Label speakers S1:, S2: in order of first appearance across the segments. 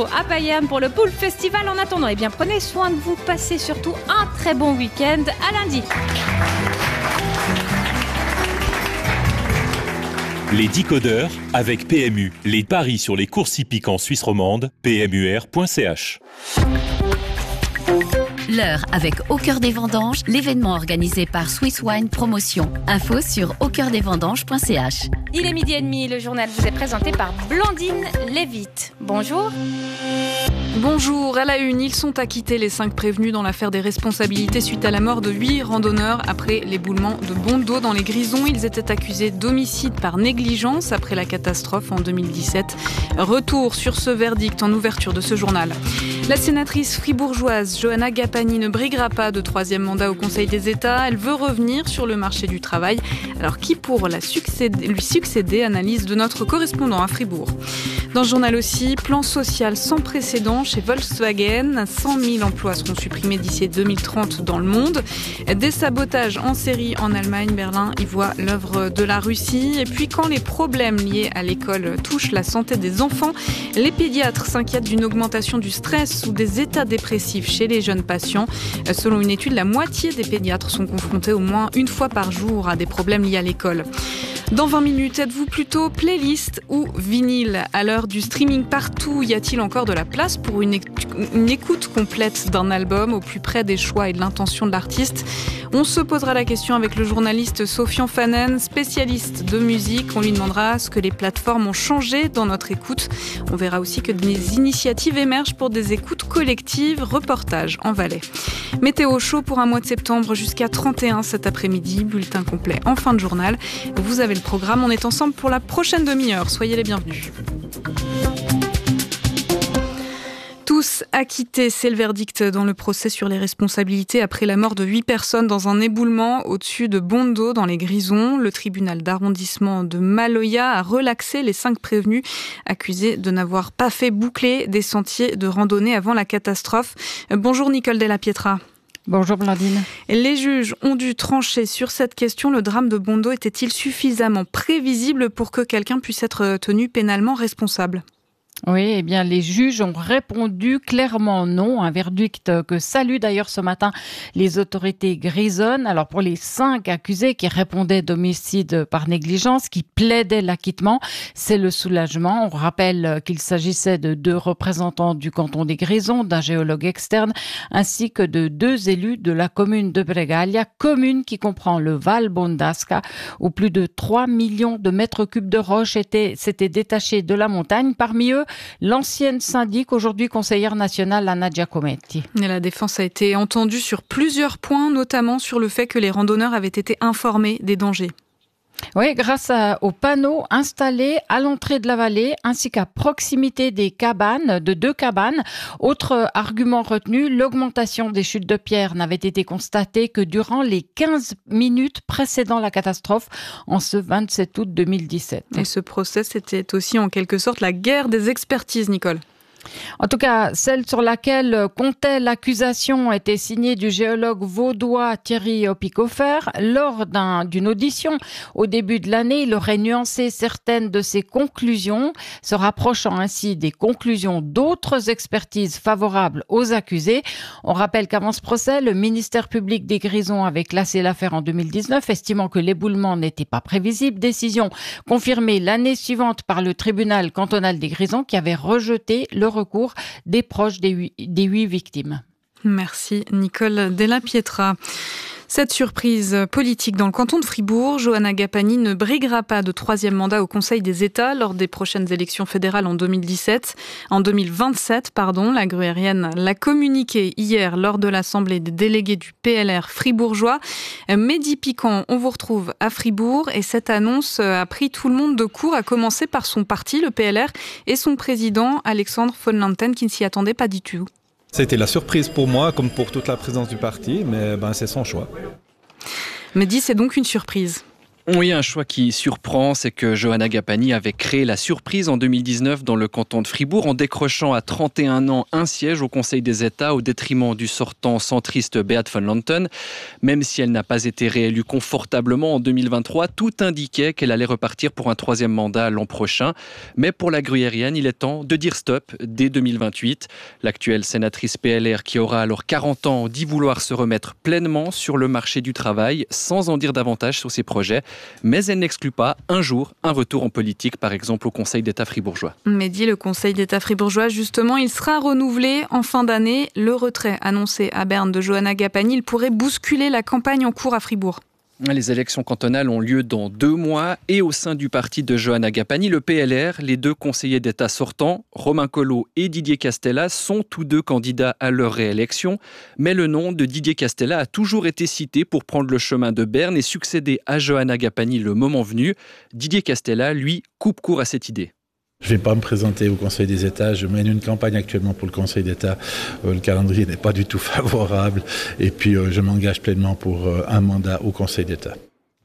S1: bientôt à Payerne pour le Pool Festival. En attendant, eh bien, prenez soin de vous, passez surtout un très bon week-end. À lundi.
S2: Les décodeurs avec PMU. Les paris sur les courses hippiques en Suisse romande, pmur.ch.
S3: L'heure avec Au Cœur des Vendanges, l'événement organisé par Swiss Wine Promotion. Info sur aucoeurdesvendanges.ch.
S1: Il est 12h30, le journal vous est présenté par Blandine Lévite. Bonjour.
S4: Bonjour, à la une, ils sont acquittés les 5 prévenus dans l'affaire des responsabilités suite à la mort de 8 randonneurs après l'éboulement de Bondo dans les Grisons. Ils étaient accusés d'homicide par négligence après la catastrophe en 2017. Retour sur ce verdict en ouverture de ce journal. La sénatrice fribourgeoise Johanna Gapani ne briguera pas de 3e mandat au Conseil des États. Elle veut revenir sur le marché du travail. Alors qui pour lui succéder? Analyse de notre correspondant à Fribourg. Dans le journal aussi, plan social sans précédent chez Volkswagen. 100 000 emplois seront supprimés d'ici 2030 dans le monde. Des sabotages en série en Allemagne. Berlin y voit l'œuvre de la Russie. Et puis quand les problèmes liés à l'école touchent la santé des enfants, les pédiatres s'inquiètent d'une augmentation du stress ou des états dépressifs chez les jeunes patients. Selon une étude, la moitié des pédiatres sont confrontés au moins une fois par jour à des problèmes liés à l'école. Dans 20 minutes, êtes-vous plutôt playlist ou vinyle? À l'heure du streaming partout, y a-t-il encore de la place pour une écoute complète d'un album au plus près des choix et de l'intention de l'artiste? On se posera la question avec le journaliste Sofian Fanen, spécialiste de musique. On lui demandera ce que les plateformes ont changé dans notre écoute. On verra aussi que des initiatives émergent pour des écoutes collectives. Reportage en Valais. Météo chaud pour un mois de septembre jusqu'à 31 cet après-midi. Bulletin complet en fin de journal. Vous avez le programme. On est ensemble pour la prochaine demi-heure. Soyez les bienvenus. Tous acquittés, c'est le verdict dans le procès sur les responsabilités après la mort de 8 personnes dans un éboulement au-dessus de Bondo dans les Grisons. Le tribunal d'arrondissement de Maloya a relaxé les 5 prévenus accusés de n'avoir pas fait boucler des sentiers de randonnée avant la catastrophe. Bonjour Nicole Della Pietra.
S5: Bonjour Blandine.
S4: Les juges ont dû trancher sur cette question. Le drame de Bondo était-il suffisamment prévisible pour que quelqu'un puisse être tenu pénalement responsable ?
S5: Oui, eh bien, les juges ont répondu clairement non. Un verdict que saluent d'ailleurs ce matin les autorités grisonnes. Alors, pour les 5 accusés qui répondaient d'homicide par négligence, qui plaidaient l'acquittement, c'est le soulagement. On rappelle qu'il s'agissait de 2 représentants du canton des Grisons, d'un géologue externe, ainsi que de 2 élus de la commune de Bregaglia, commune qui comprend le Val Bondasca, où plus de 3 millions de mètres cubes de roches s'étaient détachés de la montagne. Parmi eux, l'ancienne syndic, aujourd'hui conseillère nationale, Anna Giacometti.
S4: Et la défense a été entendue sur plusieurs points, notamment sur le fait que les randonneurs avaient été informés des dangers.
S5: Oui, grâce aux panneaux installés à l'entrée de la vallée ainsi qu'à proximité des cabanes, de 2 cabanes. Autre argument retenu, l'augmentation des chutes de pierre n'avait été constatée que durant les 15 minutes précédant la catastrophe en ce 27 août 2017.
S4: Et ce procès, c'était aussi en quelque sorte la guerre des expertises, Nicole.
S5: En tout cas, celle sur laquelle comptait l'accusation était signée du géologue vaudois Thierry Opicofer. Lors d'une audition au début de l'année, il aurait nuancé certaines de ses conclusions, se rapprochant ainsi des conclusions d'autres expertises favorables aux accusés. On rappelle qu'avant ce procès, le ministère public des Grisons avait classé l'affaire en 2019, estimant que l'éboulement n'était pas prévisible. Décision confirmée l'année suivante par le tribunal cantonal des Grisons qui avait rejeté le recours des proches des 8 victimes.
S4: Merci Nicole Della Pietra. Cette surprise politique dans le canton de Fribourg, Johanna Gapani ne briguera pas de 3e mandat au Conseil des États lors des prochaines élections fédérales en 2027. En 2027, la gruyérienne l'a communiqué hier lors de l'Assemblée des délégués du PLR fribourgeois. Mehdi Piquant, on vous retrouve à Fribourg et cette annonce a pris tout le monde de court, à commencer par son parti, le PLR, et son président Alexandre von Lanten qui ne s'y attendait pas du tout.
S6: C'était la surprise pour moi, comme pour toute la présidence du parti, mais c'est son choix.
S4: Mehdi, c'est donc une surprise.
S7: Oui, un choix qui surprend, c'est que Johanna Gapani avait créé la surprise en 2019 dans le canton de Fribourg en décrochant à 31 ans un siège au Conseil des États au détriment du sortant centriste Beat van Lanten. Même si elle n'a pas été réélue confortablement en 2023, tout indiquait qu'elle allait repartir pour un 3e mandat l'an prochain. Mais pour la gruyérienne, il est temps de dire stop dès 2028. L'actuelle sénatrice PLR, qui aura alors 40 ans, dit vouloir se remettre pleinement sur le marché du travail sans en dire davantage sur ses projets. Mais elle n'exclut pas un jour un retour en politique, par exemple au Conseil d'État fribourgeois.
S4: Mais dit le Conseil d'État fribourgeois, justement, il sera renouvelé en fin d'année. Le retrait annoncé à Berne de Johanna Gapani, il pourrait bousculer la campagne en cours à Fribourg.
S7: Les élections cantonales ont lieu dans 2 mois et au sein du parti de Johanna Gapani, le PLR, les 2 conseillers d'État sortants, Romain Collot et Didier Castella, sont tous 2 candidats à leur réélection. Mais le nom de Didier Castella a toujours été cité pour prendre le chemin de Berne et succéder à Johanna Gapani le moment venu. Didier Castella, lui, coupe court à cette idée.
S8: Je ne vais pas me présenter au Conseil des États. Je mène une campagne actuellement pour le Conseil d'État. Le calendrier n'est pas du tout favorable. Et puis, je m'engage pleinement pour un mandat au Conseil d'État.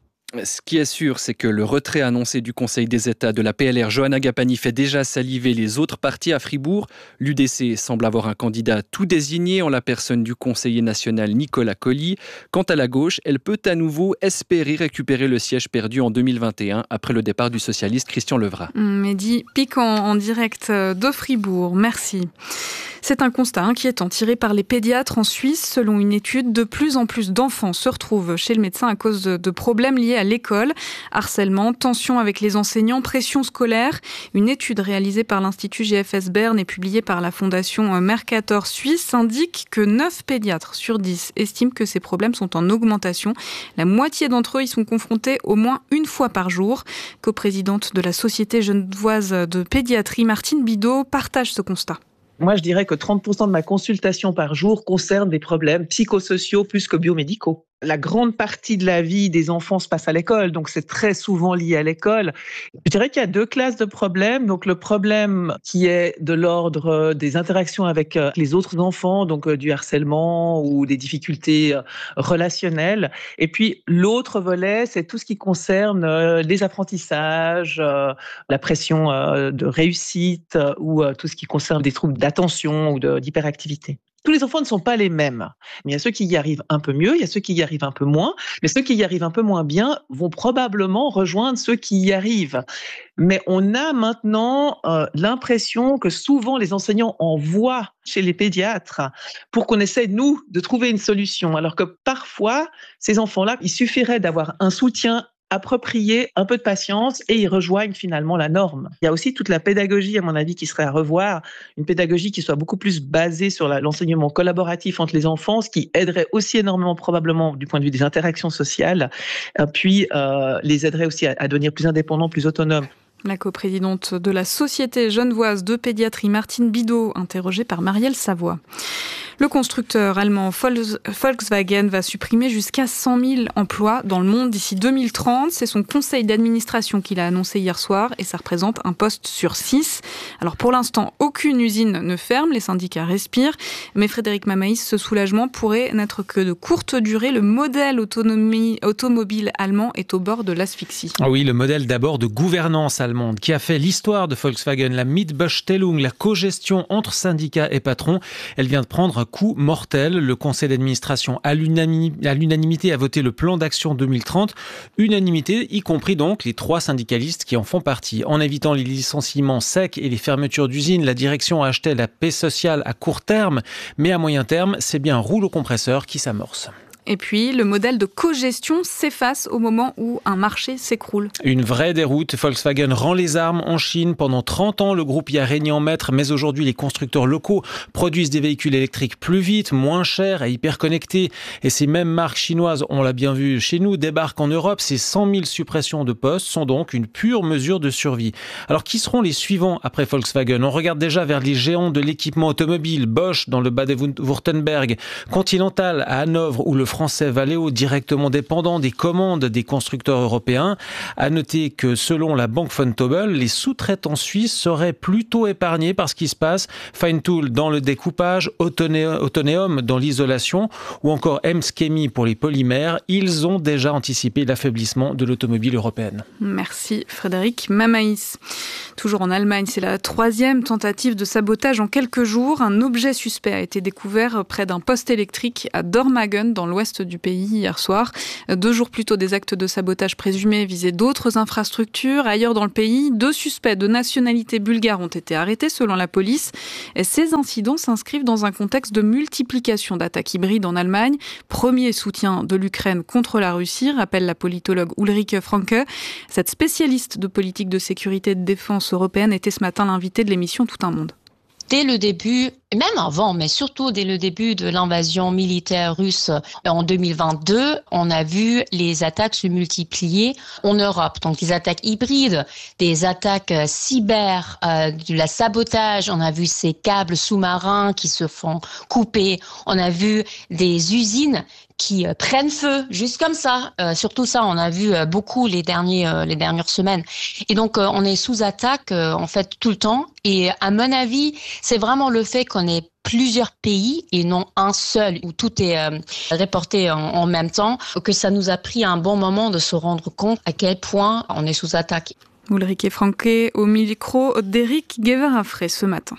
S7: Ce qui est sûr, c'est que le retrait annoncé du Conseil des États de la PLR, Johanna Gapani, fait déjà saliver les autres partis à Fribourg. L'UDC semble avoir un candidat tout désigné en la personne du conseiller national Nicolas Colli. Quant à la gauche, elle peut à nouveau espérer récupérer le siège perdu en 2021 après le départ du socialiste Christian Levrat.
S4: Mehdi piquant en direct de Fribourg. Merci. C'est un constat inquiétant tiré par les pédiatres en Suisse. Selon une étude, de plus en plus d'enfants se retrouvent chez le médecin à cause de problèmes liés à l'école. Harcèlement, tensions avec les enseignants, pression scolaire. Une étude réalisée par l'Institut GFS Berne et publiée par la fondation Mercator Suisse indique que 9 pédiatres sur 10 estiment que ces problèmes sont en augmentation. La moitié d'entre eux y sont confrontés au moins une fois par jour. Coprésidente de la Société genevoise de pédiatrie, Martine Bidot partage ce constat.
S9: Moi, je dirais que 30% de ma consultation par jour concerne des problèmes psychosociaux plus que biomédicaux. La grande partie de la vie des enfants se passe à l'école, donc c'est très souvent lié à l'école. Je dirais qu'il y a 2 classes de problèmes. Donc le problème qui est de l'ordre des interactions avec les autres enfants, donc du harcèlement ou des difficultés relationnelles. Et puis l'autre volet, c'est tout ce qui concerne les apprentissages, la pression de réussite ou tout ce qui concerne des troubles d'attention ou d'hyperactivité. Tous les enfants ne sont pas les mêmes. Mais il y a ceux qui y arrivent un peu mieux, il y a ceux qui y arrivent un peu moins. Mais ceux qui y arrivent un peu moins bien vont probablement rejoindre ceux qui y arrivent. Mais on a maintenant l'impression que souvent les enseignants envoient chez les pédiatres pour qu'on essaie, nous, de trouver une solution. Alors que parfois, ces enfants-là, il suffirait d'avoir un soutien approprié, un peu de patience et ils rejoignent finalement la norme. Il y a aussi toute la pédagogie, à mon avis, qui serait à revoir, une pédagogie qui soit beaucoup plus basée sur l'enseignement collaboratif entre les enfants, ce qui aiderait aussi énormément probablement du point de vue des interactions sociales, puis les aiderait aussi à devenir plus indépendants, plus autonomes.
S4: La coprésidente de la Société genevoise de pédiatrie, Martine Bidot, interrogée par Marielle Savoie. Le constructeur allemand Volkswagen va supprimer jusqu'à 100 000 emplois dans le monde d'ici 2030. C'est son conseil d'administration qui l'a annoncé hier soir et ça représente un poste sur 6. Alors pour l'instant, aucune usine ne ferme, les syndicats respirent. Mais Frédéric Mamaïs, ce soulagement pourrait n'être que de courte durée. Le modèle automobile allemand est au bord de l'asphyxie.
S10: Ah oui, le modèle d'abord de gouvernance allemande qui a fait l'histoire de Volkswagen, la Mitbestellung, la cogestion entre syndicats et patrons. Elle vient de prendre un coup mortel. Le conseil d'administration à l'unanimité a voté le plan d'action 2030. Unanimité, y compris donc les 3 syndicalistes qui en font partie. En évitant les licenciements secs et les fermetures d'usines, la direction a acheté la paix sociale à court terme, mais à moyen terme, c'est bien un rouleau compresseur qui s'amorce.
S4: Et puis, le modèle de cogestion s'efface au moment où un marché s'écroule.
S10: Une vraie déroute. Volkswagen rend les armes en Chine. Pendant 30 ans, le groupe y a régné en maître, mais aujourd'hui, les constructeurs locaux produisent des véhicules électriques plus vite, moins chers et hyper connectés. Et ces mêmes marques chinoises, on l'a bien vu chez nous, débarquent en Europe. Ces 100 000 suppressions de postes sont donc une pure mesure de survie. Alors, qui seront les suivants après Volkswagen ? On regarde déjà vers les géants de l'équipement automobile. Bosch dans le Bade-Württemberg, Continental à Hanovre ou le français Valeo, directement dépendant des commandes des constructeurs européens. À noter que selon la banque Vontobel, les sous-traitants suisses seraient plutôt épargnés par ce qui se passe. Feintool dans le découpage, Autoneum dans l'isolation ou encore M-Schemi pour les polymères. Ils ont déjà anticipé l'affaiblissement de l'automobile européenne.
S4: Merci Frédéric Mamaïs. Toujours en Allemagne, c'est la 3e tentative de sabotage en quelques jours. Un objet suspect a été découvert près d'un poste électrique à Dormagen, dans l'ouest du pays, hier soir. 2 jours plus tôt, des actes de sabotage présumés visaient d'autres infrastructures. Ailleurs dans le pays, 2 suspects de nationalité bulgare ont été arrêtés selon la police. Et ces incidents s'inscrivent dans un contexte de multiplication d'attaques hybrides en Allemagne. Premier soutien de l'Ukraine contre la Russie, rappelle la politologue Ulrike Franke. Cette spécialiste de politique de sécurité et de défense européenne était ce matin l'invitée de l'émission Tout un monde.
S11: Dès le début, et même avant, mais surtout dès le début de l'invasion militaire russe en 2022, on a vu les attaques se multiplier en Europe. Donc des attaques hybrides, des attaques cyber, de la sabotage. On a vu ces câbles sous-marins qui se font couper. On a vu des usines qui prennent feu, juste comme ça. Surtout ça, on a vu beaucoup les dernières semaines. Et donc, on est sous attaque, en fait, tout le temps. Et à mon avis, c'est vraiment le fait qu'on ait plusieurs pays et non un seul où tout est reporté en même temps, que ça nous a pris un bon moment de se rendre compte à quel point on est sous attaque.
S4: Ulrike Franke au micro d'Éric Guévarafray ce matin.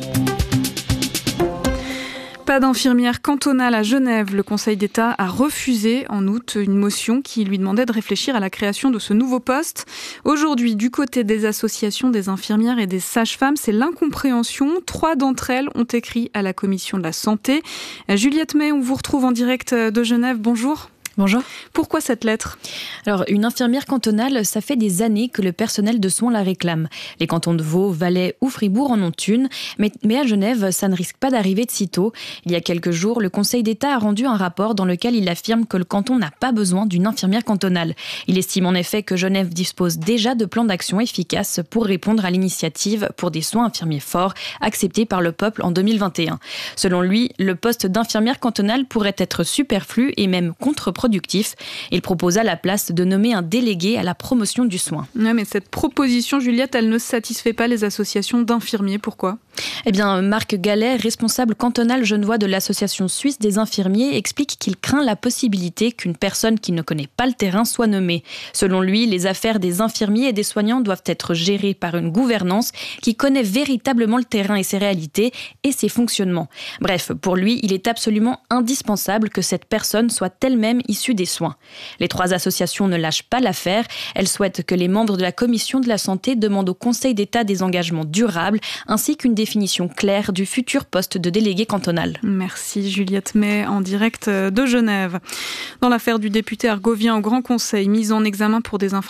S4: Pas d'infirmière cantonale à Genève. Le Conseil d'État a refusé en août une motion qui lui demandait de réfléchir à la création de ce nouveau poste. Aujourd'hui, du côté des associations des infirmières et des sages-femmes, c'est l'incompréhension. 3 d'entre elles ont écrit à la Commission de la Santé. Juliette May, on vous retrouve en direct de Genève. Bonjour.
S12: Bonjour.
S4: Pourquoi cette lettre ?
S12: Alors, une infirmière cantonale, ça fait des années que le personnel de soins la réclame. Les cantons de Vaud, Valais ou Fribourg en ont une, mais à Genève, ça ne risque pas d'arriver de sitôt. Il y a quelques jours, le Conseil d'État a rendu un rapport dans lequel il affirme que le canton n'a pas besoin d'une infirmière cantonale. Il estime en effet que Genève dispose déjà de plans d'action efficaces pour répondre à l'initiative pour des soins infirmiers forts acceptée par le peuple en 2021. Selon lui, le poste d'infirmière cantonale pourrait être superflu et même contre-productif. Il propose à la place de nommer un délégué à la promotion du soin.
S4: Ouais, mais cette proposition, Juliette, elle ne satisfait pas les associations d'infirmiers. Pourquoi ?
S12: Eh bien, Marc Gallet, responsable cantonal genevois de l'association suisse des infirmiers, explique qu'il craint la possibilité qu'une personne qui ne connaît pas le terrain soit nommée. Selon lui, les affaires des infirmiers et des soignants doivent être gérées par une gouvernance qui connaît véritablement le terrain et ses réalités et ses fonctionnements. Bref, pour lui, il est absolument indispensable que cette personne soit elle-même issue des soins. Les 3 associations ne lâchent pas l'affaire. Elles souhaitent que les membres de la Commission de la Santé demandent au Conseil d'État des engagements durables ainsi qu'une définition claire du futur poste de délégué cantonal.
S4: Merci Juliette May en direct de Genève. Dans l'affaire du député argovien au Grand Conseil, mis en examen pour des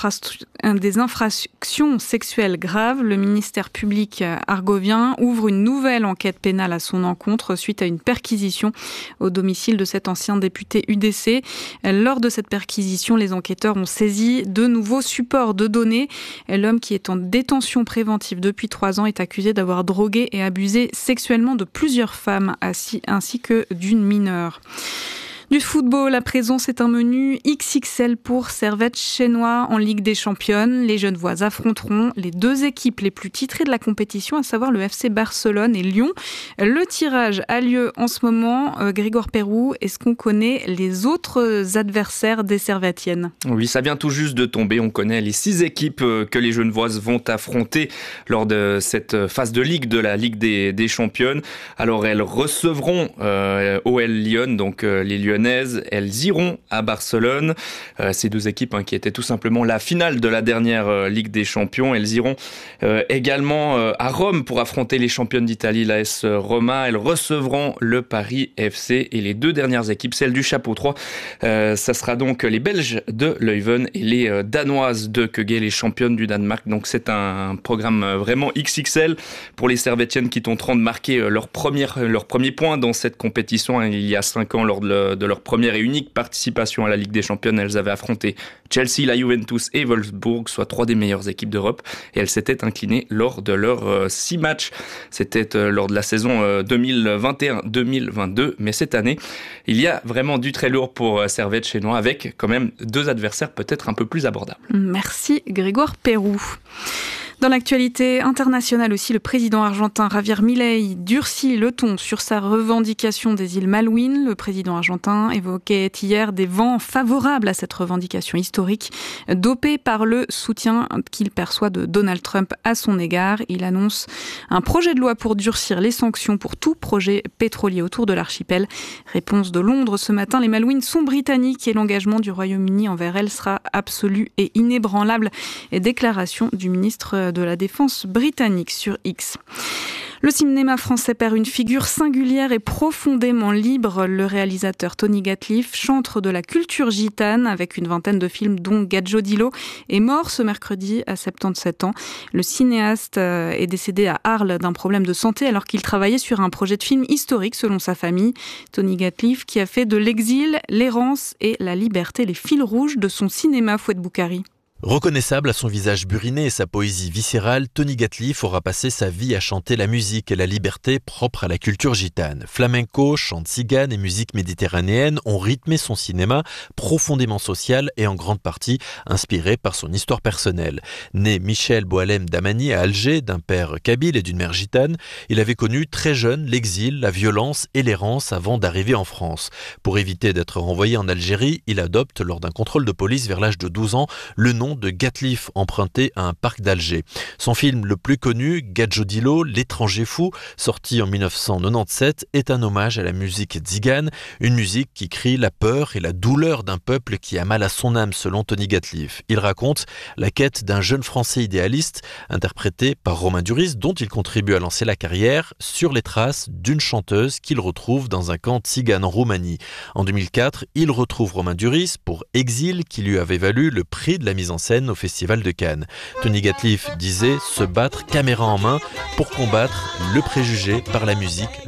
S4: infractions sexuelles graves, le ministère public argovien ouvre une nouvelle enquête pénale à son encontre suite à une perquisition au domicile de cet ancien député UDC. Lors de cette perquisition, les enquêteurs ont saisi de nouveaux supports de données. L'homme qui est en détention préventive depuis 3 ans est accusé d'avoir drogué et abusé sexuellement de plusieurs femmes ainsi que d'une mineure. Du football, à présent, c'est un menu XXL pour Servette Chenois en Ligue des Championnes. Les Genevois affronteront les 2 équipes les plus titrées de la compétition, à savoir le FC Barcelone et Lyon. Le tirage a lieu en ce moment. Grégoire Perroux, est-ce qu'on connaît les autres adversaires des Servettiennes ?
S13: Oui, ça vient tout juste de tomber. On connaît les 6 équipes que les Genevoises vont affronter lors de cette phase de Ligue de la Ligue des Championnes. Alors, elles recevront OL Lyon, donc les Lyonnaises. Elles iront à Barcelone. Ces 2 équipes qui étaient tout simplement la finale de la dernière Ligue des Champions. Elles iront également à Rome pour affronter les championnes d'Italie, l'AS Roma. Elles recevront le Paris FC et les 2 dernières équipes, celles du chapeau 3. Ça sera donc les Belges de Leuven et les Danoises de Køge, les championnes du Danemark. Donc c'est un programme vraiment XXL pour les Servettiennes qui tenteront de marquer leur premier point dans cette compétition il y a 5 ans lors de leur première et unique participation à la Ligue des Champions, elles avaient affronté Chelsea, la Juventus et Wolfsburg, soit 3 des meilleures équipes d'Europe, et elles s'étaient inclinées lors de leurs 6 matchs. C'était lors de la saison 2021-2022, mais cette année, il y a vraiment du très lourd pour Servette chinois, avec quand même 2 adversaires peut-être un peu plus abordables.
S4: Merci Grégoire Pérou. Dans l'actualité internationale aussi, le président argentin Javier Milei durcit le ton sur sa revendication des îles Malouines. Le président argentin évoquait hier des vents favorables à cette revendication historique, dopée par le soutien qu'il perçoit de Donald Trump à son égard. Il annonce un projet de loi pour durcir les sanctions pour tout projet pétrolier autour de l'archipel. Réponse de Londres ce matin, les Malouines sont britanniques et l'engagement du Royaume-Uni envers elles sera absolu et inébranlable. Et déclaration du ministre de la Défense britannique sur X. Le cinéma français perd une figure singulière et profondément libre. Le réalisateur Tony Gatliff, chantre de la culture gitane avec une vingtaine de films dont Gadjo-Dilo, est mort ce mercredi à 77 ans. Le cinéaste est décédé à Arles d'un problème de santé alors qu'il travaillait sur un projet de film historique selon sa famille. Tony Gatliff qui a fait de l'exil, l'errance et la liberté les fils rouges de son cinéma. Fouad Boukari.
S14: Reconnaissable à son visage buriné et sa poésie viscérale, Tony Gatliff aura passé sa vie à chanter la musique et la liberté propre à la culture gitane. Flamenco, chant tzigane et musique méditerranéenne ont rythmé son cinéma, profondément social et en grande partie inspiré par son histoire personnelle. Né Michel Boalem Damani à Alger, d'un père kabyle et d'une mère gitane, il avait connu très jeune l'exil, la violence et l'errance avant d'arriver en France. Pour éviter d'être renvoyé en Algérie, il adopte lors d'un contrôle de police vers l'âge de 12 ans le nom de Gatliff emprunté à un parc d'Alger. Son film le plus connu, Gadjo-Dilo, L'étranger fou, sorti en 1997, est un hommage à la musique tzigane, une musique qui crie la peur et la douleur d'un peuple qui a mal à son âme selon Tony Gatliff. Il raconte la quête d'un jeune Français idéaliste, interprété par Romain Duris, dont il contribue à lancer la carrière, sur les traces d'une chanteuse qu'il retrouve dans un camp tzigane en Roumanie. En 2004, il retrouve Romain Duris pour Exil, qui lui avait valu le prix de la mise en scène au Festival de Cannes. Tony Gatliff disait se battre caméra en main pour combattre le préjugé par la musique,